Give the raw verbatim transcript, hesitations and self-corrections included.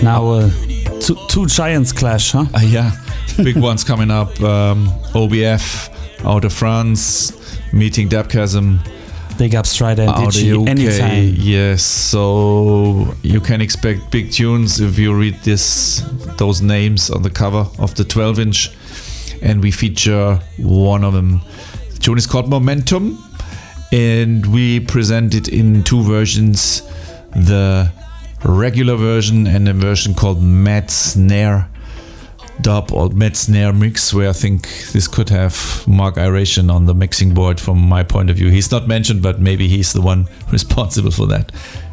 Now, uh, two, two giants clash, huh? Uh, yeah, big ones coming up. Um, O B F out of France, meeting Dapchasm. Big up Strider and out of Ditchy U K. anytime. Yes, so you can expect big tunes if you read this, those names on the cover of the twelve inch. And we feature one of them. The tune is called Momentum. And we present it in two versions. The regular version and a version called Mad Snare Dub or Mad Snare Mix, where I think this could have Mark Iration on the mixing board from my point of view. He's not mentioned, but maybe he's the one responsible for that.